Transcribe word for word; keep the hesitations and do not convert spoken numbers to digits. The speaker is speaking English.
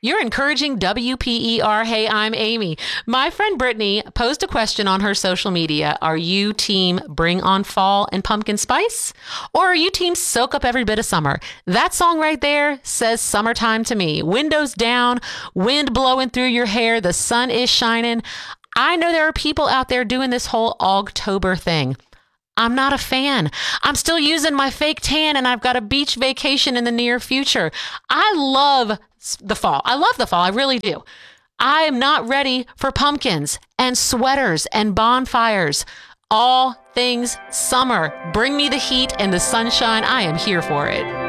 You're encouraging W P E R. Hey, I'm Amy. My friend Brittany posed a question on her social media. Are you team bring on fall and pumpkin spice? Or are you team soak up every bit of summer? That song right there says summertime to me. Windows down, wind blowing through your hair, the sun is shining. I know there are people out there doing this whole Ogtober thing. I'm not a fan. I'm still using my fake tan and I've got a beach vacation in the near future. I love the fall. I love the fall. I really do. I am not ready for pumpkins and sweaters and bonfires. All things summer. Bring me the heat and the sunshine. I am here for it.